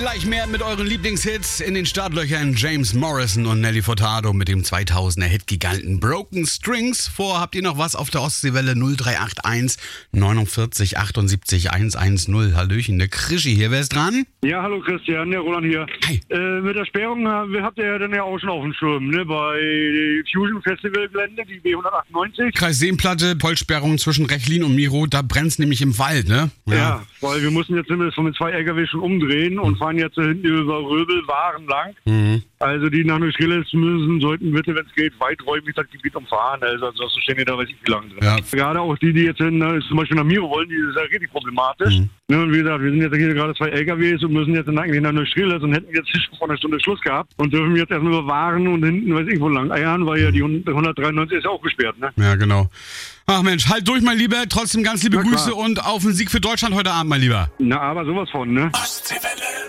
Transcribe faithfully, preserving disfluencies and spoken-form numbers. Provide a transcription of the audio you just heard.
Gleich mehr mit euren Lieblingshits in den Startlöchern. James Morrison und Nelly Furtado mit dem zweitausender Hitgiganten Broken Strings. Vor habt ihr noch was auf der Ostseewelle null drei acht eins neunundvierzig achtundsiebzig hundertzehn. Hallöchen, der Krischi hier. Wer ist dran? Ja, hallo Christian, der Roland hier. Hi. Äh, mit der Sperrung äh, habt ihr ja dann ja auch schon auf dem Schirm, ne? Bei Fusion Festival Gelände, die B hundertachtundneunzig. Kreis Seenplatte, Vollsperrung zwischen Rechlin und Miro, da brennt's nämlich im Wald, ne? Ja, ja, weil wir mussten jetzt zumindest von den zwei L K W schon umdrehen und fahren jetzt hinten über Röbel, Waren lang. Mhm. Also die nach Neustrelitz müssen, sollten bitte, wenn es geht, weiträumig das Gebiet umfahren. Also ansonsten stehen die da weiß ich wie lange drin. Ja. Gerade auch die, die jetzt in, zum Beispiel nach Miro wollen, die ist ja richtig problematisch. Mhm. Ne, und wie gesagt, wir sind jetzt hier gerade zwei L K Ws und müssen jetzt eigentlich nach Neustrelitz und hätten jetzt schon vor einer Stunde Schluss gehabt und dürfen jetzt erstmal über Waren und hinten weiß ich wo lang eiern, weil ja die hundertdreiundneunzig ist ja auch gesperrt, ne? Ja, genau. Ach Mensch, halt durch, mein Lieber. Trotzdem ganz liebe Na Grüße klar. und auf den Sieg für Deutschland heute Abend, mein Lieber. Na, aber sowas von, ne? Ostseewelle.